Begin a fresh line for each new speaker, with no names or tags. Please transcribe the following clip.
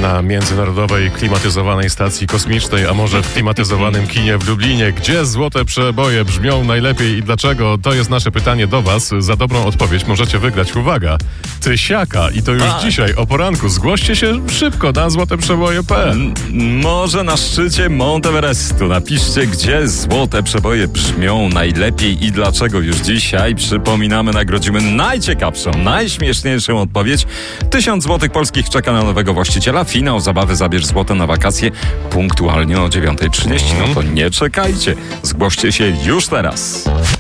na międzynarodowej klimatyzowanej stacji kosmicznej, a może w klimatyzowanym kinie w Lublinie. Gdzie złote przeboje brzmią najlepiej i dlaczego? To jest nasze pytanie do was. Za dobrą odpowiedź możecie wygrać, uwaga, tysiaka i to już dzisiaj o poranku. Zgłoście się szybko na złoteprzeboje.pl.
Może na szczycie Mount Everestu. Napiszcie, gdzie złote przeboje brzmią najlepiej i dlaczego. Już dzisiaj, przypominamy, nagrodzimy najciekawszą, najśmieszniejszą odpowiedź. 1000 złotych polskich czeka na nowego właściciela. Finał zabawy Zabierz złote na wakacje punktualnie o 9:30. No to nie czekajcie. Zgłoście się już teraz.